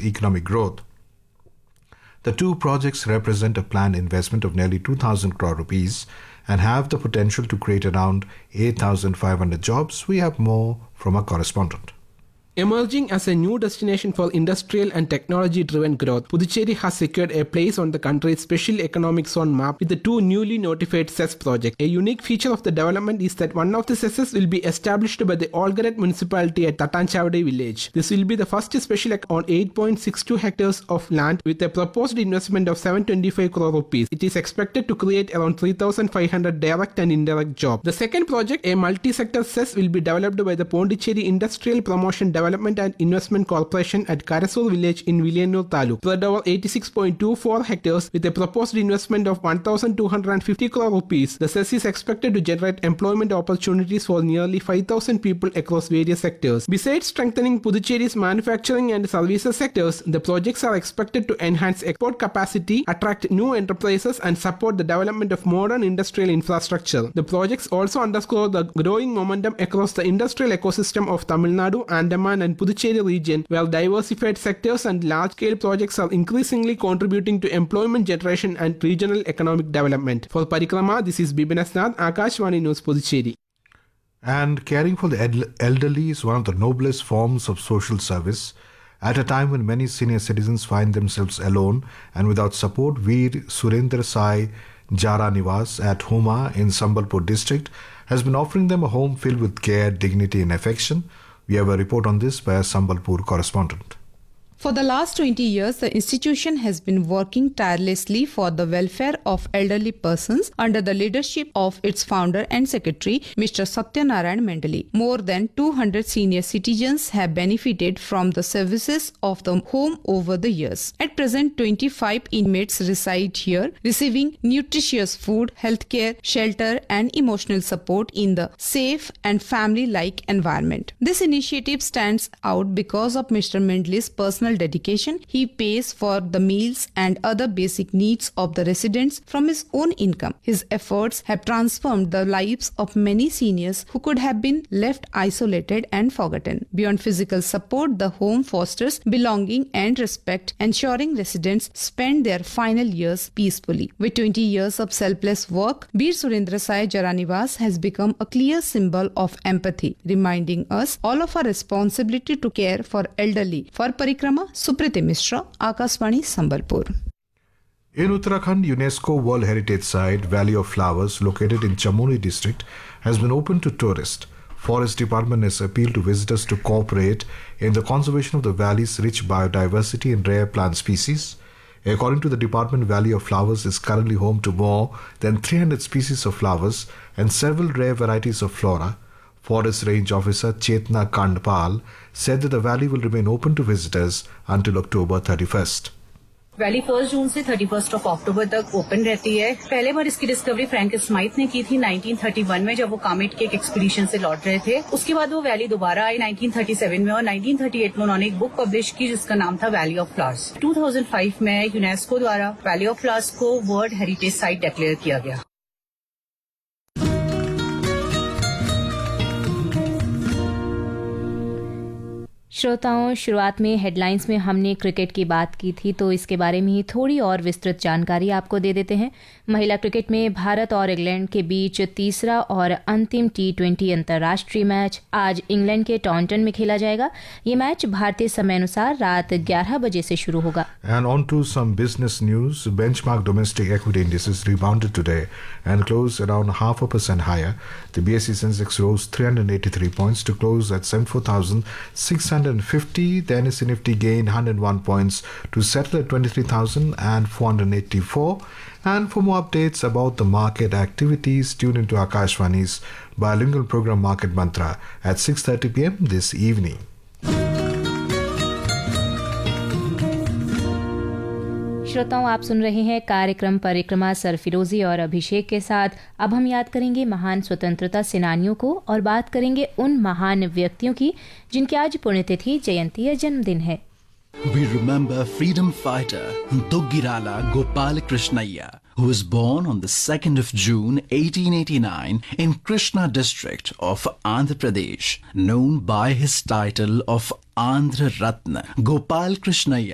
economic growth. The two projects represent a planned investment of nearly 2,000 crore rupees and have the potential to create around 8,500 jobs. We have more from our correspondent. Emerging as a new destination for industrial and technology-driven growth, Puducherry has secured a place on the country's special economic zone map with the two newly notified CES projects. A unique feature of the development is that one of the CESs will be established by the Olgaret municipality at Tattanchavadi village. This will be the first special on 8.62 hectares of land with a proposed investment of 725 crore rupees. It is expected to create around 3,500 direct and indirect jobs. The second project, a multi-sector CES, will be developed by the Pondicherry Industrial Promotion Development and Investment Corporation at Karasur village in Villanur Taluk, spread over 86.24 hectares with a proposed investment of 1,250 crore rupees. The CES is expected to generate employment opportunities for nearly 5,000 people across various sectors. Besides strengthening Puducherry's manufacturing and services sectors, the projects are expected to enhance export capacity, attract new enterprises, and support the development of modern industrial infrastructure. The projects also underscore the growing momentum across the industrial ecosystem of Tamil Nadu, Andaman and Puducherry region, where diversified sectors and large-scale projects are increasingly contributing to employment generation and regional economic development. For Parikrama, this is Bibin Asnad, Akashvani News, Puducherry. And caring for the elderly is one of the noblest forms of social service. At a time when many senior citizens find themselves alone and without support, Veer Surendra Sai Jara Nivas at Huma in Sambalpur district has been offering them a home filled with care, dignity and affection. We have a report on this by a Sambalpur correspondent. For the last 20 years, the institution has been working tirelessly for the welfare of elderly persons under the leadership of its founder and secretary, Mr. Satyanarayan Mendali. More than 200 senior citizens have benefited from the services of the home over the years. At present, 25 inmates reside here, receiving nutritious food, healthcare, shelter, and emotional support in the safe and family-like environment. This initiative stands out because of Mr. Mendali's personal dedication. He pays for the meals and other basic needs of the residents from his own income. His efforts have transformed the lives of many seniors who could have been left isolated and forgotten. Beyond physical support, the home fosters belonging and respect, ensuring residents spend their final years peacefully. With 20 years of selfless work, Veer Surendra Sai Jaranivas has become a clear symbol of empathy, reminding us all of our responsibility to care for elderly. For Parikrama, Supriti Mishra, Akashvani, Sambalpur. In Uttarakhand, UNESCO World Heritage Site Valley of Flowers, located in Chamoli district, has been opened to tourists. Forest Department has appealed to visitors to cooperate in the conservation of the valley's rich biodiversity and rare plant species. According to the department, Valley of Flowers is currently home to more than 300 species of flowers and several rare varieties of flora. Forest Range Officer Chetna Kandpal said that the valley will remain open to visitors until October 31st. Valley 1 जून से 31 अक्टूबर तक open रहती है। पहले बार इसकी discovery Frank Smythe ने की थी 1931 में, जब वो कामेट के एक एक्सपीडिशन से लौट रहे थे। उसके बाद वो वैली दोबारा आई 1937 में और 1938 में उन्होंने एक बुक पब्लिश की जिसका नाम था वैली ऑफ फ्लावर्स। 2005 में यूनेस्को द्वारा वैली ऑफ फ्लावर्स को वर्ल्ड हेरिटेज साइट डिक्लेयर किया गया। श्रोताओं, शुरुआत में हेडलाइंस में हमने क्रिकेट की बात की थी, तो इसके बारे में ही थोड़ी और विस्तृत जानकारी आपको दे देते हैं। महिला क्रिकेट में भारत और इंग्लैंड के बीच तीसरा और अंतिम T20 अंतर्राष्ट्रीय मैच आज इंग्लैंड के टॉन्टन में खेला जाएगा। ये मैच भारतीय समय अनुसार रात 11 बजे से शुरू होगा। And on to some business news. Benchmark domestic equity indices rebounded today and closed around 0.5% higher. The BSE Sensex rose 383 points to close at 74,650. The NSE Nifty gained 101 points to settle at 23,484. And for more updates about the market activities, tune into Akashvani's bilingual program Market Mantra at 6:30 p.m. this evening. श्रोताओं, आप सुन रहे हैं कार्यक्रम परिक्रमा सरफिरोजी और अभिषेक के साथ। अब हम याद करेंगे महान स्वतंत्रता सेनानियों को और बात करेंगे उन महान व्यक्तियों की जिनकी आज पुण्यतिथि, जयंती या जन्मदिन है। We remember freedom fighter Duggirala Gopal Krishnaiah, who was born on the 2nd of June 1889 in Krishna district of Andhra Pradesh, known by his title of Andhra Ratna. Gopal Krishnaiah